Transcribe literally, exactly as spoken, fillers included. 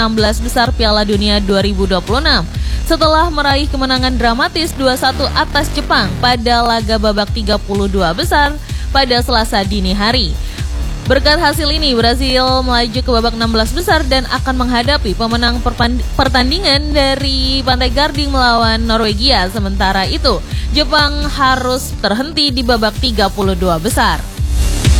enam belas besar Piala Dunia dua ribu dua puluh enam setelah meraih kemenangan dramatis dua satu atas Jepang pada laga babak tiga puluh dua besar pada Selasa dini hari. Berkat hasil ini, Brasil melaju ke babak enam belas besar dan akan menghadapi pemenang pertandingan dari Pantai Gading melawan Norwegia. Sementara itu, Jepang harus terhenti di babak tiga puluh dua besar.